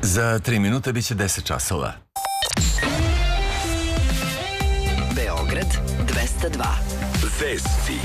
Za 3 minute biće 10 časova. Beograd 202. Vesti.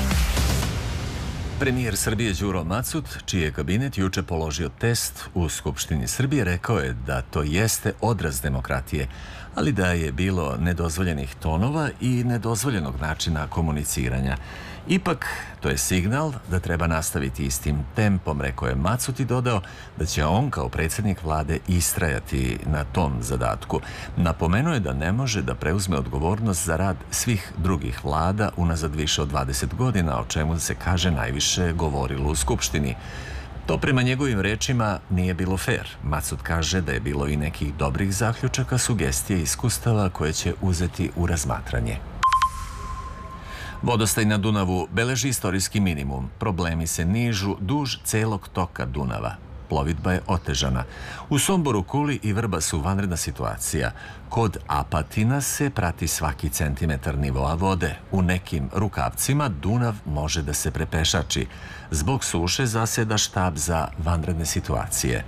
Premijer Srbije Đuro Macut, čiji je kabinet juče položio test u Skupštini Srbije, rekao je da to jeste odraz demokratije, ali da je bilo nedozvoljenih tonova i nedozvoljenog načina komuniciranja. Ipak, to je signal da treba nastaviti istim tempom, rekao je Macut i dodao da će on kao predsjednik vlade istrajati na tom zadatku. Napomenuo je da ne može da preuzme odgovornost za rad svih drugih vlada unazad više od 20 godina, o čemu se kaže najviše govorilo u Skupštini. To prema njegovim rečima nije bilo fair. Macut kaže da je bilo i nekih dobrih zaključaka, sugestije i iskustava koje će uzeti u razmatranje. Vodostaj na Dunavu beleži istorijski minimum. Problemi se nižu duž celog toka Dunava. Plovidba je otežana. U Somboru, Kuli i Vrba su vanredna situacija. Kod Apatina se prati svaki centimetar nivoa vode. U nekim rukavcima Dunav može da se prepešači. Zbog suše zaseda štab za vanredne situacije.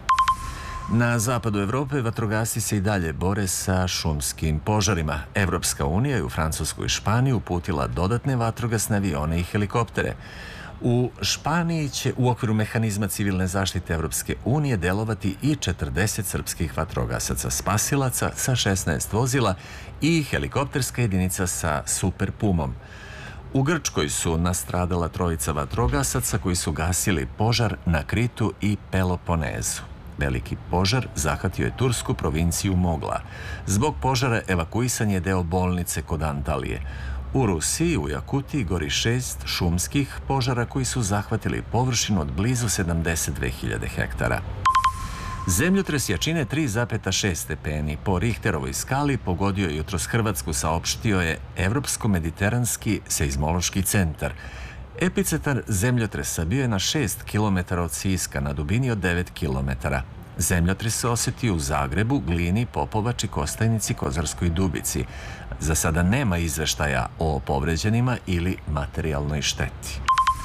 Na zapadu Evrope vatrogasci se i dalje bore sa šumskim požarima. Evropska unija je u Francusku i Španiju uputila dodatne vatrogasne avione i helikoptere. U Španiji će u okviru mehanizma civilne zaštite Evropske unije delovati i 40 srpskih vatrogasaca spasilaca sa 16 vozila i helikopterska jedinica sa Super Pumom. U Grčkoj su nastradala trojica vatrogasaca koji su gasili požar na Kritu i Peloponezu. Veliki požar zahvatio je tursku provinciju Mogla. Zbog požara evakuisan je deo bolnice kod Antalije. U Rusiji, u Jakutiji, gori 6 šumskih požara koji su zahvatili površinu od blizu 72.000 hektara. Zemljotres jačine 3,6 stepeni po Richterovoj skali pogodio je jutros Hrvatsku, saopštio je Evropsko-mediteranski seizmološki centar. Epicentar zemljotresa bio je na 6 km od Siska, na dubini od 9 km. Zemljotres se osjetio u Zagrebu, Glini, Popovači, Kostajnici, Kozarskoj Dubici. Za sada nema izveštaja o povređenima ili materijalnoj šteti.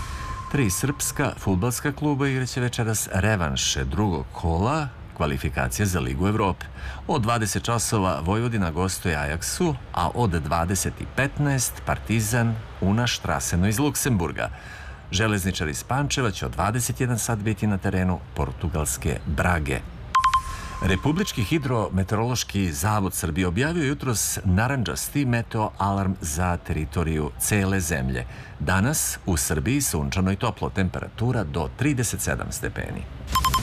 3 srpska fudbalska kluba igraće večeras revanše drugog kola kvalifikacije za Ligu Evrope. Od 20 časova Vojvodina gostuje Ajaksu, a od 20:15 Partizan Una Štraseno iz Luksemburga. Železničar iz Pančeva će od 21 sat biti na terenu portugalske Brage. Republički hidrometeorološki zavod Srbije objavio jutros narandžasti meteo alarm za teritoriju cele zemlje. Danas u Srbiji sunčano i toplo, temperatura do 37 stepeni.